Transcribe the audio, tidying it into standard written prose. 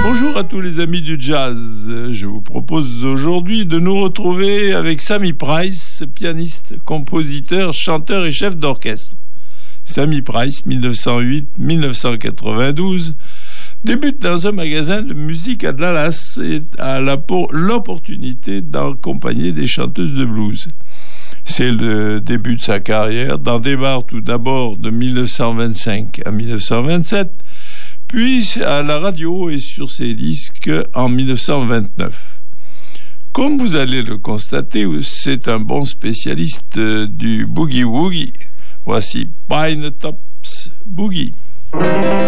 Bonjour à tous les amis du jazz. Je vous propose aujourd'hui de nous retrouver avec Sammy Price, pianiste, compositeur, chanteur et chef d'orchestre. Sammy Price, 1908-1992, débute dans un magasin de musique à Dallas et a l'opportunité d'accompagner des chanteuses de blues. C'est le début de sa carrière, démarre tout d'abord de 1925 à 1927, puis à la radio et sur ses disques en 1929. Comme vous allez le constater, c'est un bon spécialiste du boogie-woogie. Voici Pine Tops Boogie.